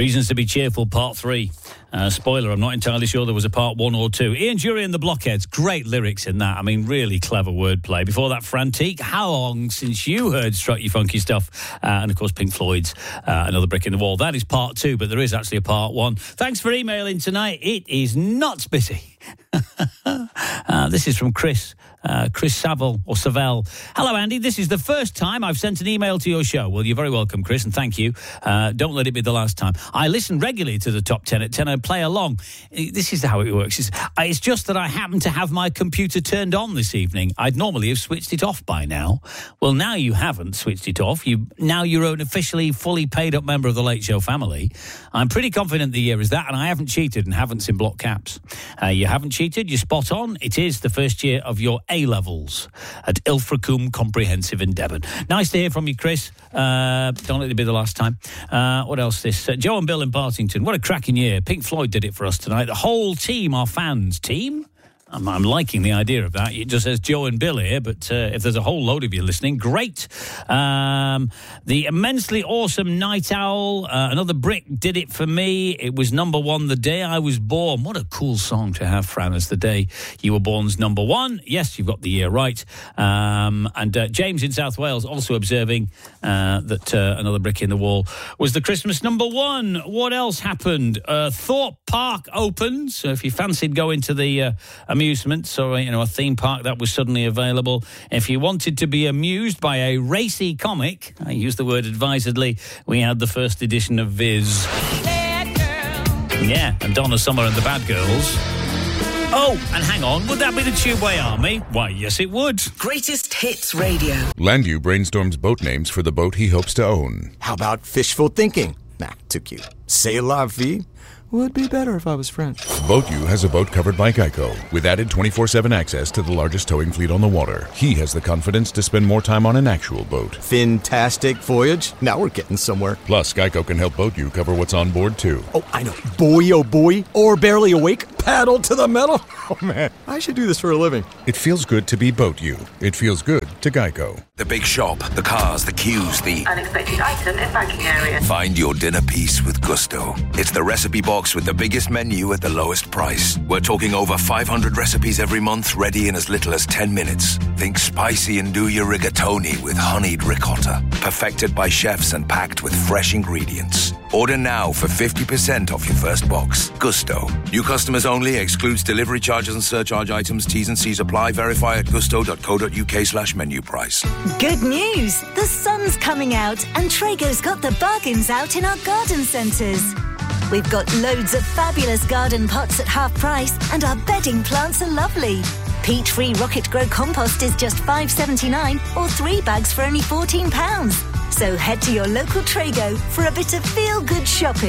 Reasons to be Cheerful, Part 3. Spoiler, I'm not entirely sure there was a Part 1 or 2. Ian Dury and the Blockheads, great lyrics in that. I mean, really clever wordplay. Before that, Frantique, how long since you heard Strut You Funky Stuff? And, of course, Pink Floyd's Another Brick in the Wall. That is Part 2, but there is actually a Part 1. Thanks for emailing tonight. It is nuts busy. This is from Chris Saville. Hello, Andy. This is the first time I've sent an email to your show. Well, you're very welcome, Chris, and thank you. Don't let it be the last time. I listen regularly to the Top 10 at 10 and play along. This is how it works. It's just that I happen to have my computer turned on this evening. I'd normally have switched it off by now. Well, now you haven't switched it off. Now you're an officially fully paid up member of the Late Show family. I'm pretty confident the year is that, and I haven't cheated, and haven't in block caps. You haven't cheated. You're spot on. It is the first year of your A-levels at Ilfracombe Comprehensive in Devon. Nice to hear from you, Chris. Don't let it be the last time. What else? Joe and Bill in Bartington. What a cracking year. Pink Floyd did it for us tonight. The whole team are fans. Team? I'm liking the idea of that. It just says Joe and Bill here, but if there's a whole load of you listening, great. The immensely awesome Night Owl, Another Brick did it for me. It was number one the day I was born. What a cool song to have, Fran, as the day you were born's number one. Yes, you've got the year right. And James in South Wales also observing that Another Brick in the Wall was the Christmas number one. What else happened? Thorpe Park opened, so if you fancied going to the amusements or a theme park, that was suddenly available. If you wanted to be amused by a racy comic, I use the word advisedly, we had the first edition of Viz. Yeah, and Donna Summer and the Bad Girls. Oh, and hang on, would that be the Tubeway Army? Why, yes it would. Greatest Hits Radio. Landu brainstorms boat names for the boat he hopes to own. How about Fishful Thinking? Nah, too cute. C'est la vie? Would be better if I was French. BoatU has a boat covered by Geico, with added 24/7 access to the largest towing fleet on the water. He has the confidence to spend more time on an actual boat. Fantastic voyage. Now we're getting somewhere. Plus, Geico can help BoatU cover what's on board, too. Oh, I know. Boy, oh boy. Or barely awake. Paddle to the metal. Oh, man. I should do this for a living. It feels good to be BoatU. It feels good to Geico. The big shop, the cars, the queues, the unexpected item in banking area. Find your dinner piece with Gusto. It's the recipe box with the biggest menu at the lowest price. We're talking over 500 recipes every month, ready in as little as 10 minutes. Think spicy and do your rigatoni with honeyed ricotta, perfected by chefs and packed with fresh ingredients. Order now for 50% off your first box. Gusto. New customers only. Excludes delivery charges and surcharge items. T's and C's apply. Verify at gusto.co.uk/menu price. Good news! The sun's coming out and Traego's got the bargains out in our garden centres. We've got loads of fabulous garden pots at half price and our bedding plants are lovely. Peat-free Rocket Grow compost is just $5.79 or 3 bags for only £14. So head to your local Traego for a bit of feel-good shopping.